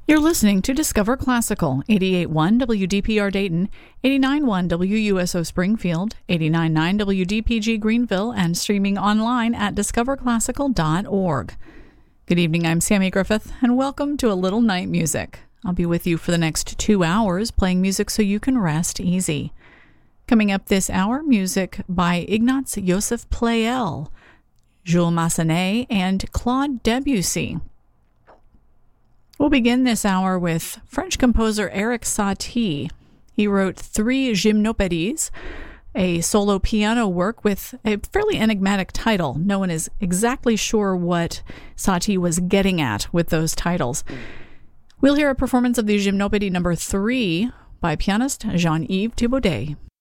You're listening to Discover Classical, 88.1 WDPR Dayton, 89.1 WUSO Springfield, 89.9 WDPG Greenville, and streaming online at discoverclassical.org. Good evening, I'm Sammy Griffith, and welcome to A Little Night Music. I'll be with you for the next 2 hours, playing music so you can rest easy. Coming up this hour, music by Ignaz Joseph Pleyel, Jules Massenet, and Claude Debussy. We'll begin this hour with French composer Erik Satie. He wrote 3 gymnopédies, a solo piano work with a fairly enigmatic title. No one is exactly sure what Satie was getting at with those titles. We'll hear a performance of the Gymnopédie number 3 by pianist Jean-Yves Thibaudet.